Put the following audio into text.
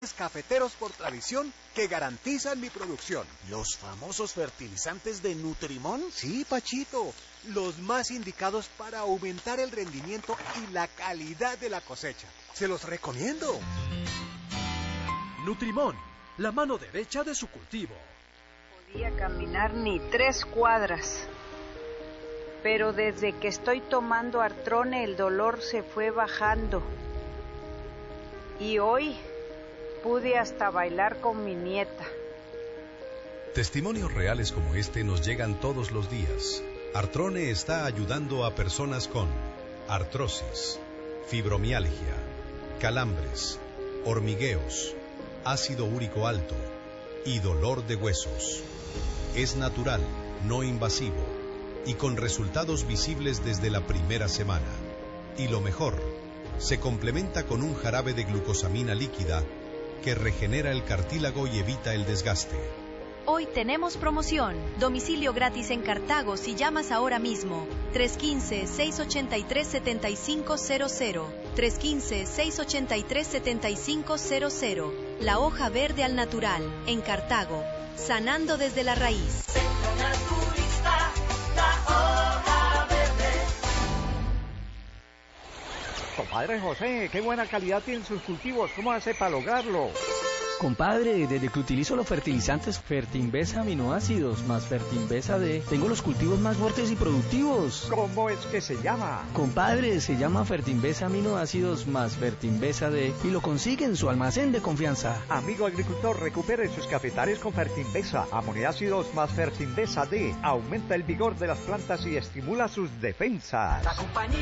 cafeteros por tradición que garantizan mi producción. ¿Los famosos fertilizantes de Nutrimón? Sí, Pachito, los más indicados para aumentar el rendimiento y la calidad de la cosecha. Se los recomiendo. Nutrimón, la mano derecha de su cultivo. No podía caminar ni 3 cuadras, pero desde que estoy tomando Artrone el dolor se fue bajando. Y hoy pude hasta bailar con mi nieta. Testimonios reales como este nos llegan todos los días. Artrone está ayudando a personas con artrosis, fibromialgia, calambres, hormigueos, ácido úrico alto y dolor de huesos. Es natural, no invasivo y con resultados visibles desde la primera semana. Y lo mejor, se complementa con un jarabe de glucosamina líquida que regenera el cartílago y evita el desgaste. Hoy tenemos promoción. Domicilio gratis en Cartago si llamas ahora mismo. 315-683-7500. 315-683-7500. La hoja verde al natural, en Cartago. Sanando desde la raíz. Centro Naturista, la hoja verde. Compadre José, qué buena calidad tienen sus cultivos. ¿Cómo hace para lograrlo? Compadre, desde que utilizo los fertilizantes Fertinbesa aminoácidos más Fertinbesa D, tengo los cultivos más fuertes y productivos. ¿Cómo es que se llama? Compadre, se llama Fertinbesa aminoácidos más Fertinbesa D y lo consigue en su almacén de confianza. Amigo agricultor, recupere sus cafetales con Fertinbesa, aminoácidos más Fertinbesa D. Aumenta el vigor de las plantas y estimula sus defensas. La compañía